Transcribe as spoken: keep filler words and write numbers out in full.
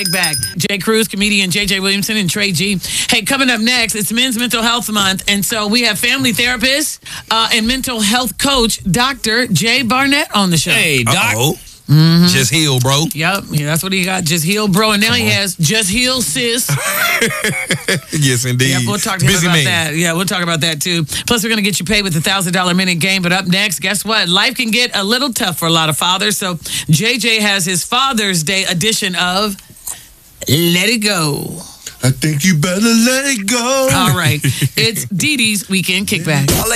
Back. Jay Cruz, comedian J J Williamson, and Trey G. Hey, coming up next, it's Men's Mental Health Month, and so we have family therapist uh, and mental health coach, Doctor Jay Barnett, on the show. Hey, Doc. Uh-oh. Mm-hmm. Just heal, bro. Yep, yeah, that's what he got. Just heal, bro, and now he has just heal, sis. Yes, indeed. Yep, we'll talk to him Busy about man. that. Yeah, we'll talk about that too. Plus, we're going to get you paid with a thousand dollar minute game. But up next, guess what? Life can get a little tough for a lot of fathers. So J J has his Father's Day edition of Let It Go. I think you better let it go. All right, it's Dee Dee's Weekend Kickback.